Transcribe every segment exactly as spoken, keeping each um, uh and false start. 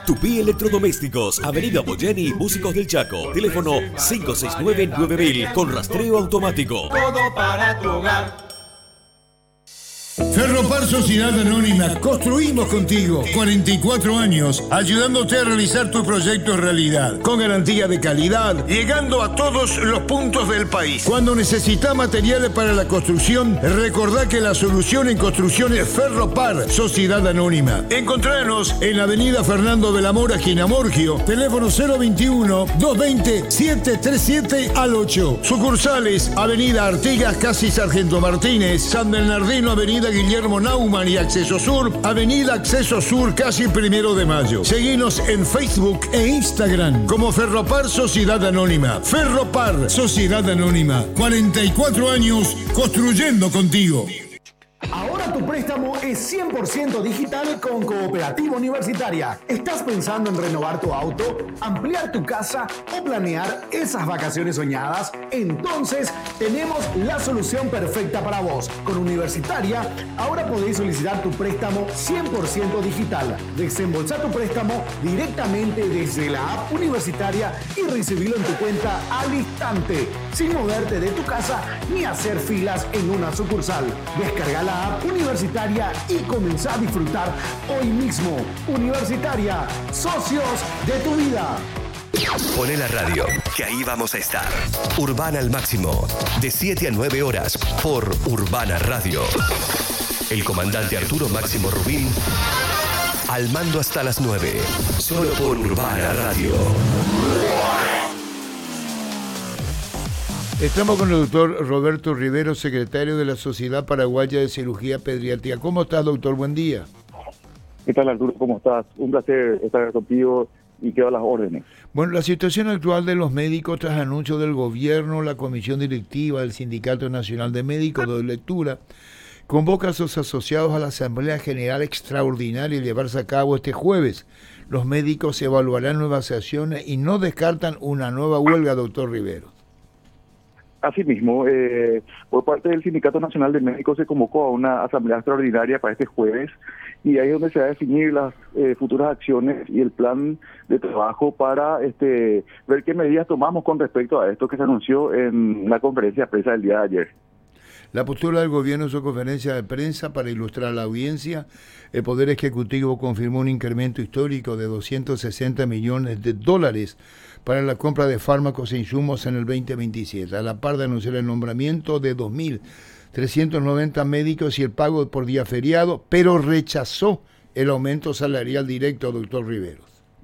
Tupí Electrodomésticos, Avenida Boyeni, Músicos del Chaco. Teléfono cinco seis nueve nueve mil con rastreo automático. Todo para tu hogar. Ferropar Sociedad Anónima, construimos contigo. cuarenta y cuatro años, ayudándote a realizar tu proyecto en realidad. Con garantía de calidad, llegando a todos los puntos del país. Cuando necesitas materiales para la construcción, recordá que la solución en construcción es Ferropar Sociedad Anónima. Encontranos en Avenida Fernando de la Mora, Ginamorgio. Teléfono cero veintiuno, doscientos veinte, setecientos treinta y siete al ocho. Sucursales, Avenida Artigas, casi Sargento Martínez. San Bernardino, Avenida Guillermo Naumann y Acceso Sur, Avenida Acceso Sur, casi Primero de Mayo. Seguinos en Facebook e Instagram como Ferropar Sociedad Anónima. Ferropar Sociedad Anónima, cuarenta y cuatro años construyendo contigo. Ahora tu préstamo es cien por ciento digital con Cooperativa Universitaria. ¿Estás pensando en renovar tu auto, ampliar tu casa o planear esas vacaciones soñadas? Entonces tenemos la solución perfecta para vos. Con Universitaria ahora podés solicitar tu préstamo cien por ciento digital. Desembolsar tu préstamo directamente desde la app Universitaria y recibirlo en tu cuenta al instante, sin moverte de tu casa ni hacer filas en una sucursal. Descarga la app Universitaria y comenzá a disfrutar hoy mismo. Universitaria, socios de tu vida. Poné la radio, que ahí vamos a estar. Urbana al máximo, de siete a nueve horas, por Urbana Radio. El comandante Arturo Máximo Rubín, al mando hasta las nueve, solo por Urbana Radio. Estamos con el doctor Roberto Rivero, secretario de la Sociedad Paraguaya de Cirugía Pediátrica. ¿Cómo estás, doctor? Buen día. ¿Qué tal, Arturo? ¿Cómo estás? Un placer estar contigo y quedo a las órdenes. Bueno, la situación actual de los médicos tras anuncio del gobierno, la comisión directiva del Sindicato Nacional de Médicos de lectura, convoca a sus asociados a la Asamblea General Extraordinaria y llevarse a cabo este jueves. Los médicos evaluarán nuevas acciones y no descartan una nueva huelga, doctor Rivero. Asimismo, eh, por parte del Sindicato Nacional de Médicos se convocó a una asamblea extraordinaria para este jueves y ahí es donde se va a definir las eh, futuras acciones y el plan de trabajo para este ver qué medidas tomamos con respecto a esto que se anunció en la conferencia de prensa del día de ayer. La postura del gobierno en su conferencia de prensa para ilustrar a la audiencia, el Poder Ejecutivo confirmó un incremento histórico de doscientos sesenta millones de dólares para la compra de fármacos e insumos en el veinte veintisiete, a la par de anunciar el nombramiento de dos mil trescientos noventa médicos y el pago por día feriado, pero rechazó el aumento salarial directo, doctor Riveros.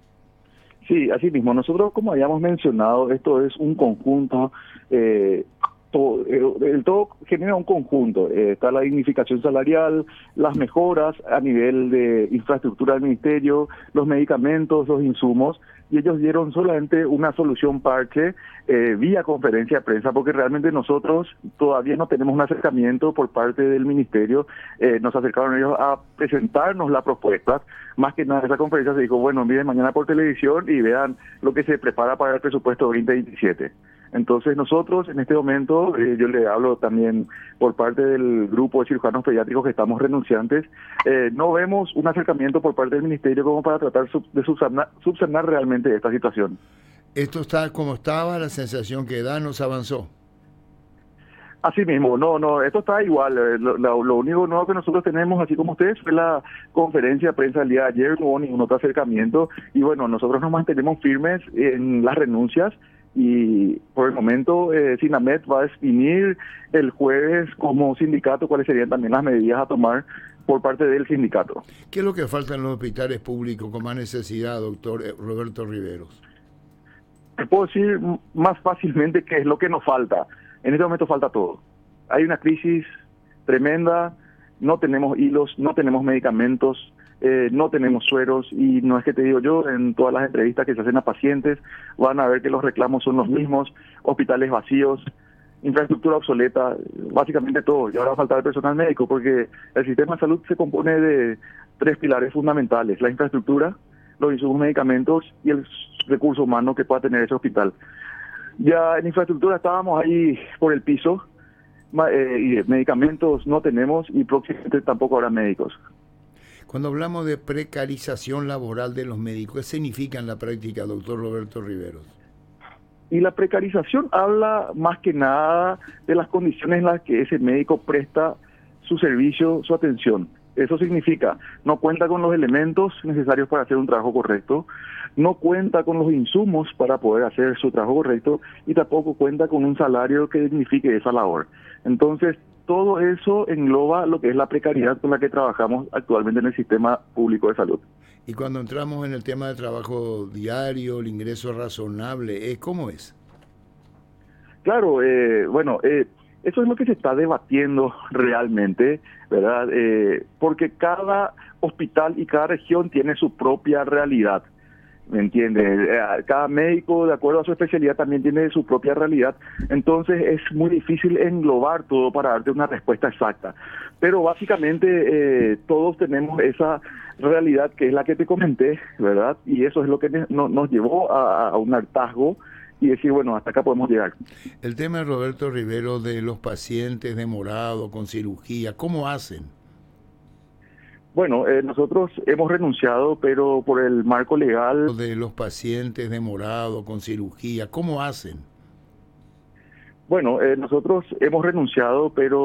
Sí, así mismo. Nosotros, como habíamos mencionado, esto es un conjunto, eh, todo, el, el todo genera un conjunto. Eh, está la dignificación salarial, las mejoras a nivel de infraestructura del ministerio, los medicamentos, los insumos, y ellos dieron solamente una solución parche eh, vía conferencia de prensa, porque realmente nosotros todavía no tenemos un acercamiento por parte del ministerio. Eh, nos acercaron ellos a presentarnos la propuesta. Más que nada, en esa conferencia se dijo, bueno, miren mañana por televisión y vean lo que se prepara para el presupuesto veinte veintisiete. Entonces nosotros en este momento, eh, yo le hablo también por parte del grupo de cirujanos pediátricos que estamos renunciantes, eh, no vemos un acercamiento por parte del ministerio como para tratar sub, de subsanar, subsanar realmente esta situación. ¿Esto está como estaba? ¿La sensación que da no se avanzó? Así mismo, no, no, esto está igual. Lo, lo, lo único nuevo que nosotros tenemos, así como ustedes, fue la conferencia de prensa el día de ayer, no hubo ningún otro acercamiento, y bueno, nosotros nos mantenemos firmes en las renuncias, y por el momento eh, Sinamed va a definir el jueves como sindicato cuáles serían también las medidas a tomar por parte del sindicato. ¿Qué es lo que falta en los hospitales públicos con más necesidad, doctor Roberto Riveros? Te puedo decir más fácilmente qué es lo que nos falta. En este momento falta todo. Hay una crisis tremenda, no tenemos hilos, no tenemos medicamentos, eh, no tenemos sueros, y no es que te digo yo, en todas las entrevistas que se hacen a pacientes van a ver que los reclamos son los mismos: hospitales vacíos, infraestructura obsoleta, básicamente todo. Y ahora va a faltar el personal médico, porque el sistema de salud se compone de tres pilares fundamentales: la infraestructura, los insumos, medicamentos y el recurso humano que pueda tener ese hospital. Ya en infraestructura estábamos ahí por el piso, eh, y medicamentos no tenemos, y próximamente tampoco habrá médicos. Cuando hablamos de precarización laboral de los médicos, ¿qué significa en la práctica, doctor Roberto Riveros? Y la precarización habla más que nada de las condiciones en las que ese médico presta su servicio, su atención. Eso significa, no cuenta con los elementos necesarios para hacer un trabajo correcto, no cuenta con los insumos para poder hacer su trabajo correcto y tampoco cuenta con un salario que dignifique esa labor. Entonces, todo eso engloba lo que es la precariedad con la que trabajamos actualmente en el sistema público de salud. Y cuando entramos en el tema de trabajo diario, el ingreso razonable, ¿eh? ¿cómo es? Claro, eh, bueno, eh, eso es lo que se está debatiendo realmente, ¿verdad? Eh, porque cada hospital y cada región tiene su propia realidad, ¿me entiendes? Eh, cada médico, de acuerdo a su especialidad, también tiene su propia realidad. Entonces es muy difícil englobar todo para darte una respuesta exacta. Pero básicamente eh, todos tenemos esa realidad que es la que te comenté, ¿verdad? Y eso es lo que no, nos llevó a, a un hartazgo y decir, bueno, hasta acá podemos llegar. El tema de Roberto Rivero de los pacientes demorados con cirugía, ¿cómo hacen? Bueno, eh, nosotros hemos renunciado, pero por el marco legal... De los pacientes demorados con cirugía, ¿cómo hacen? Bueno, eh, nosotros hemos renunciado, pero...